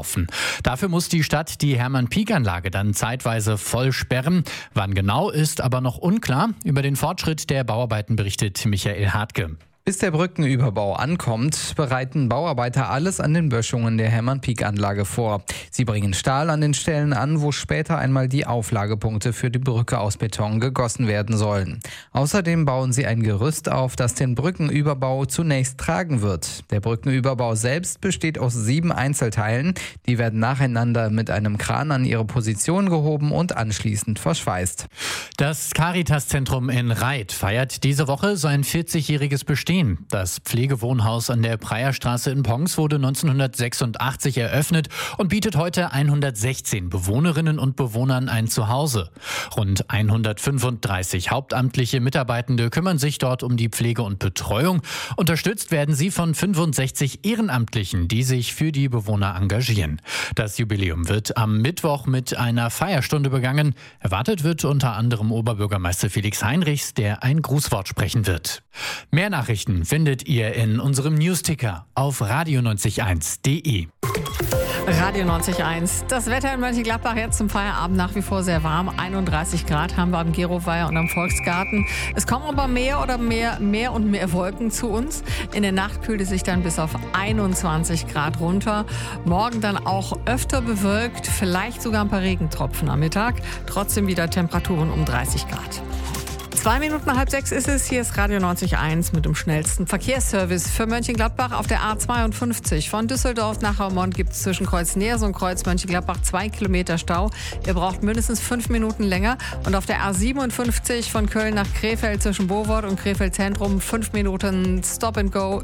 laufen. Dafür muss die Stadt die Hermann-Pieck-Anlage dann zeitweise voll sperren. Wann genau ist aber noch unklar. Über den Fortschritt der Bauarbeiten berichtet Michael Hartke. Bis der Brückenüberbau ankommt, bereiten Bauarbeiter alles an den Böschungen der Hermann-Pieck-Anlage vor. Sie bringen Stahl an den Stellen an, wo später einmal die Auflagepunkte für die Brücke aus Beton gegossen werden sollen. Außerdem bauen sie ein Gerüst auf, das den Brückenüberbau zunächst tragen wird. Der Brückenüberbau selbst besteht aus 7 Einzelteilen. Die werden nacheinander mit einem Kran an ihre Position gehoben und anschließend verschweißt. Das Caritas-Zentrum in Reit feiert diese Woche sein 40-jähriges Bestehen. Das Pflegewohnhaus an der Preierstraße in Pons wurde 1986 eröffnet und bietet heute 116 Bewohnerinnen und Bewohnern ein Zuhause. Rund 135 hauptamtliche Mitarbeitende kümmern sich dort um die Pflege und Betreuung. Unterstützt werden sie von 65 Ehrenamtlichen, die sich für die Bewohner engagieren. Das Jubiläum wird am Mittwoch mit einer Feierstunde begangen. Erwartet wird unter anderem Oberbürgermeister Felix Heinrichs, der ein Grußwort sprechen wird. Mehr Nachrichten findet ihr in unserem Newsticker auf radio901.de. Radio 90.1. Das Wetter in Mönchengladbach jetzt zum Feierabend nach wie vor sehr warm. 31 Grad haben wir am Geroweiher und am Volksgarten. Es kommen aber mehr und mehr Wolken zu uns. In der Nacht kühlt es sich dann bis auf 21 Grad runter. Morgen dann auch öfter bewölkt, vielleicht sogar ein paar Regentropfen am Mittag. Trotzdem wieder Temperaturen um 30 Grad. 5:02 ist es. Hier ist Radio 90.1 mit dem schnellsten Verkehrsservice für Mönchengladbach auf der A52. Von Düsseldorf nach Raumont gibt es zwischen Kreuz Neers und Kreuz Mönchengladbach 2 Kilometer Stau. Ihr braucht mindestens 5 Minuten länger. Und auf der A57 von Köln nach Krefeld zwischen Bowold und Krefeld Zentrum 5 Kilometer Stop and Go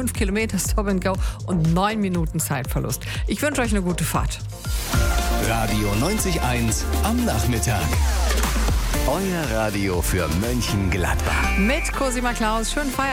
und 9 Minuten Zeitverlust. Ich wünsche euch eine gute Fahrt. Radio 90.1 am Nachmittag. Euer Radio für Mönchengladbach. Mit Cosima Klaus. Schönen Feierabend.